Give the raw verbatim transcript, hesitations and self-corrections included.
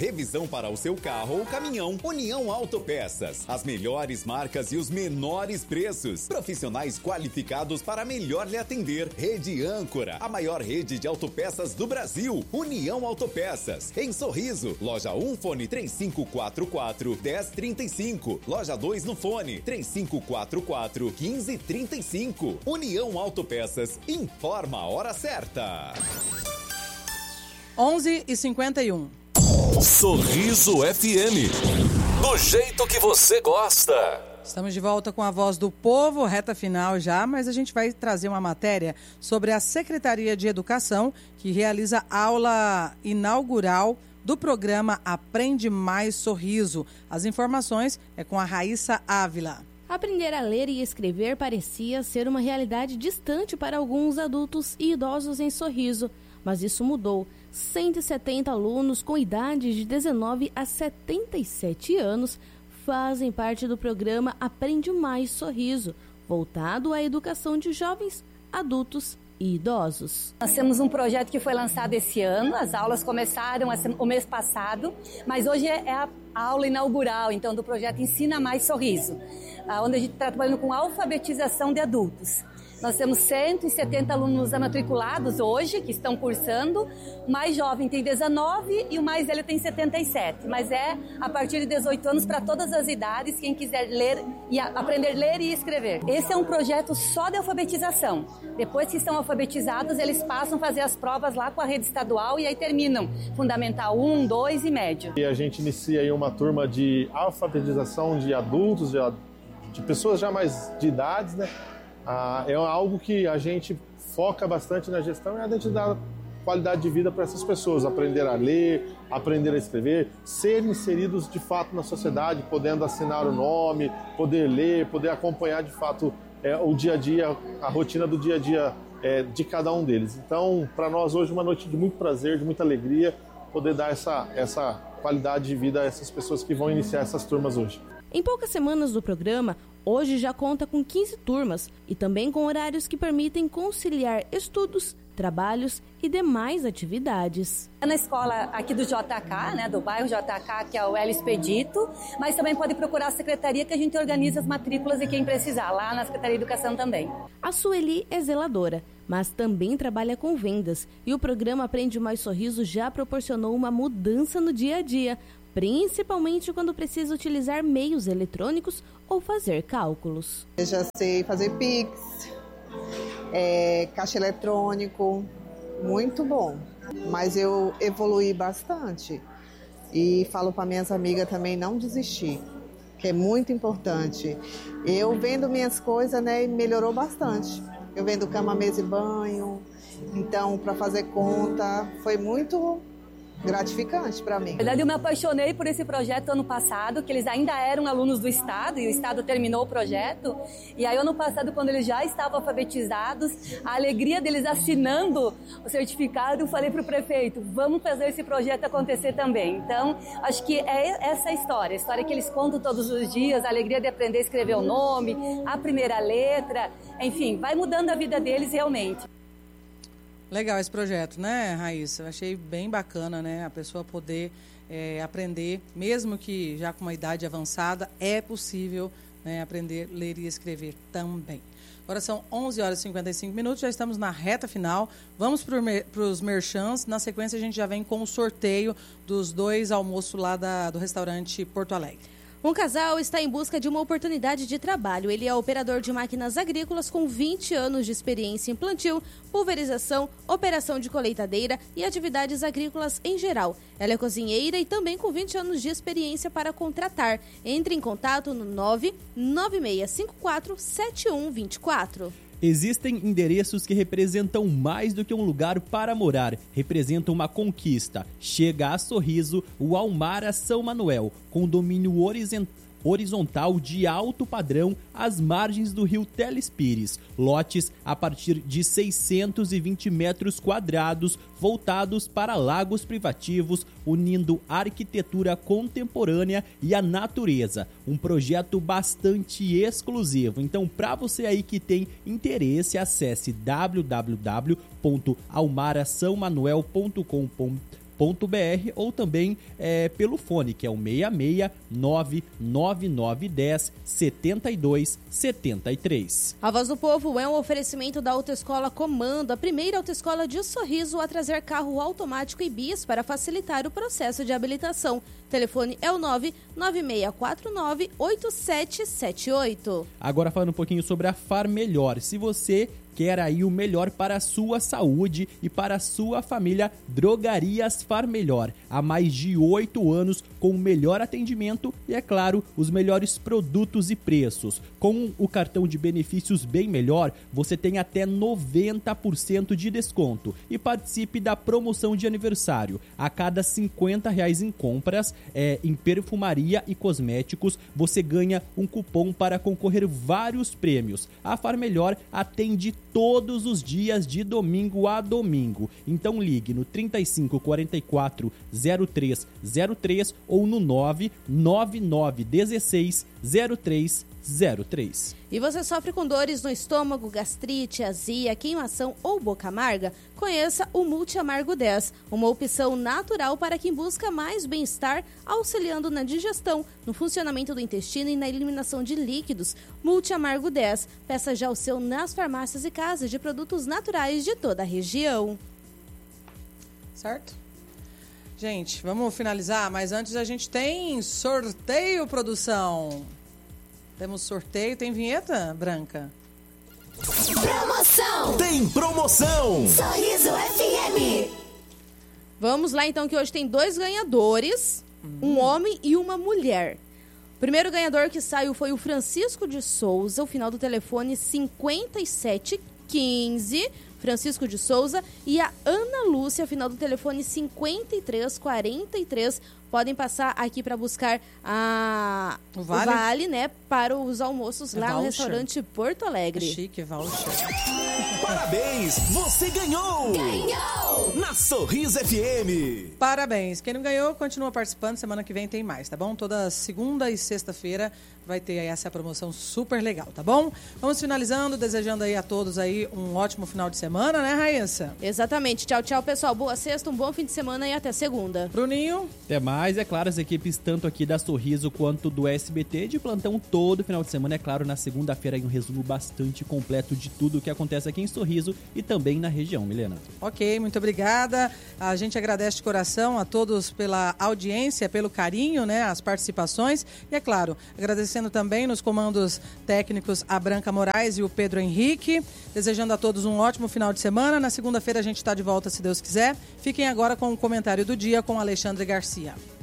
revisão para o seu carro ou caminhão. União Autopeças, as melhores marcas e os menores preços. Profissionais qualificados para melhor lhe atender. Rede Âncora, a maior rede de autopeças do Brasil. União Autopeças, em Sorriso. Loja um, fone três cinco quatro quatro, um zero três cinco. Loja dois no fone três cinco quatro quatro, um cinco três cinco. União Autopeças, informa a hora certa. onze e cinquenta e um. Sorriso F M. Do jeito que você gosta. Estamos de volta com a Voz do Povo, reta final já, mas a gente vai trazer uma matéria sobre a Secretaria de Educação, que realiza aula inaugural do programa Aprende Mais Sorriso. As informações é com a Raíssa Ávila. Aprender a ler e escrever parecia ser uma realidade distante para alguns adultos e idosos em Sorriso, mas isso mudou. cento e setenta alunos com idade de dezenove a setenta e sete anos fazem parte do programa Aprende Mais Sorriso, voltado à educação de jovens, adultos e idosos. Nós temos um projeto que foi lançado esse ano, as aulas começaram o mês passado, mas hoje é a aula inaugural, então, do projeto Ensina Mais Sorriso, onde a gente está trabalhando com alfabetização de adultos. Nós temos cento e setenta alunos matriculados hoje, que estão cursando. O mais jovem tem dezenove e o mais velho tem setenta e sete. Mas é a partir de dezoito anos para todas as idades, quem quiser ler e a, aprender a ler e escrever. Esse é um projeto só de alfabetização. Depois que estão alfabetizados, eles passam a fazer as provas lá com a rede estadual e aí terminam Fundamental um, dois e médio. E a gente inicia aí uma turma de alfabetização de adultos, de, de pessoas já mais de idades, né? Ah, é algo que a gente foca bastante na gestão, é a gente dar qualidade de vida para essas pessoas, aprender a ler, aprender a escrever, ser inseridos de fato na sociedade, podendo assinar o nome, poder ler, poder acompanhar de fato é, o dia a dia, a rotina do dia a dia é, de cada um deles. Então, para nós hoje uma noite de muito prazer, de muita alegria, poder dar essa, essa qualidade de vida a essas pessoas que vão iniciar essas turmas hoje. Em poucas semanas do programa, hoje já conta com quinze turmas e também com horários que permitem conciliar estudos, trabalhos e demais atividades. É na escola aqui do J K, né, do bairro J K, que é o Hélio Expedito, mas também pode procurar a secretaria que a gente organiza as matrículas e quem precisar, lá na Secretaria de Educação também. A Sueli é zeladora, mas também trabalha com vendas e o programa Aprende Mais Sorriso já proporcionou uma mudança no dia a dia, principalmente quando precisa utilizar meios eletrônicos ou fazer cálculos. Eu já sei fazer Pix, é, caixa eletrônico, muito bom. Mas eu evoluí bastante e falo para minhas amigas também não desistir, que é muito importante. Eu vendo minhas coisas, né, melhorou bastante. Eu vendo cama, mesa e banho, então para fazer conta foi muito gratificante para mim. Na verdade, eu me apaixonei por esse projeto ano passado, que eles ainda eram alunos do Estado e o Estado terminou o projeto. E aí, ano passado, quando eles já estavam alfabetizados, a alegria deles assinando o certificado, eu falei para o prefeito, vamos fazer esse projeto acontecer também. Então, acho que é essa a história, a história que eles contam todos os dias, a alegria de aprender a escrever o nome, a primeira letra, enfim, vai mudando a vida deles realmente. Legal esse projeto, né, Raíssa? Eu achei bem bacana, né? A pessoa poder é, aprender, mesmo que já com uma idade avançada, é possível, né, aprender a ler e escrever também. Agora são onze horas e cinquenta e cinco minutos, já estamos na reta final. Vamos para os merchans. Na sequência, a gente já vem com o sorteio dos dois almoços lá da, do restaurante Porto Alegre. Um casal está em busca de uma oportunidade de trabalho. Ele é operador de máquinas agrícolas com vinte anos de experiência em plantio, pulverização, operação de colheitadeira e atividades agrícolas em geral. Ela é cozinheira e também com vinte anos de experiência para contratar. Entre em contato no nove nove seis cinco quatro sete um dois quatro. Existem endereços que representam mais do que um lugar para morar, representam uma conquista. Chega a Sorriso o Almara São Manuel, condomínio horizontal de alto padrão às margens do rio Telespires. Lotes a partir de seiscentos e vinte metros quadrados, voltados para lagos privativos, unindo a arquitetura contemporânea e a natureza. Um projeto bastante exclusivo. Então, para você aí que tem interesse, acesse w w w ponto almara são manuel ponto com ponto ponto b r ou também é, pelo fone, que é o seis seis nove nove nove um zero sete dois sete três. A Voz do Povo é um oferecimento da Autoescola Comando, a primeira autoescola de Sorriso a trazer carro automático e bis para facilitar o processo de habilitação. Telefone é o nove nove seis quatro nove oito sete sete oito. Agora falando um pouquinho sobre a Far Melhor. Se você quer aí o melhor para a sua saúde e para a sua família, Drogarias Far Melhor. Há mais de oito anos com o melhor atendimento e, é claro, os melhores produtos e preços. Com o cartão de benefícios Bem Melhor, você tem até noventa por cento de desconto e participe da promoção de aniversário. A cada cinquenta reais em compras é, em perfumaria e cosméticos, você ganha um cupom para concorrer vários prêmios. A Far Melhor atende todos os dias de domingo a domingo. Então ligue no trinta e cinco quarenta e quatro zero três zero três ou no nove nove nove um seis zero três zero três. E você sofre com dores no estômago, gastrite, azia, queimação ou boca amarga? Conheça o Multi Amargo dez, uma opção natural para quem busca mais bem-estar, auxiliando na digestão, no funcionamento do intestino e na eliminação de líquidos. Multi Amargo dez, peça já o seu nas farmácias e casas de produtos naturais de toda a região. Certo? Gente, vamos finalizar, mas antes a gente tem sorteio, produção. Temos sorteio, tem vinheta, Branca? Promoção! Tem promoção! Sorriso F M! Vamos lá então, que hoje tem dois ganhadores, hum. um homem e uma mulher. O primeiro ganhador que saiu foi o Francisco de Souza, o final do telefone cinquenta e sete quinze, Francisco de Souza, e a Ana Lúcia, final do telefone cinquenta e três quarenta e três. Podem passar aqui para buscar a... o, vale? o vale, né, para os almoços é lá voucher. no restaurante Porto Alegre. É chique, voucher. Parabéns, você ganhou! Ganhou! Na Sorriso F M. Parabéns. Quem não ganhou, continua participando. Semana que vem tem mais, tá bom? Toda segunda e sexta-feira vai ter aí essa promoção super legal, tá bom? Vamos finalizando, desejando aí a todos aí um ótimo final de semana, né, Raíssa? Exatamente. Tchau, tchau, pessoal. Boa sexta, um bom fim de semana e até segunda. Bruninho. Até mais. É claro, as equipes tanto aqui da Sorriso quanto do S B T de plantão todo final de semana. É claro, na segunda-feira aí um resumo bastante completo de tudo o que acontece aqui em Sorriso e também na região, Milena. Ok, muito obrigada. A gente agradece de coração a todos pela audiência, pelo carinho, né, as participações. E é claro, agradecendo também nos comandos técnicos a Branca Moraes e o Pedro Henrique. Desejando a todos um ótimo final de semana. Na segunda-feira a gente está de volta, se Deus quiser. Fiquem agora com o comentário do dia com Alexandre Garcia.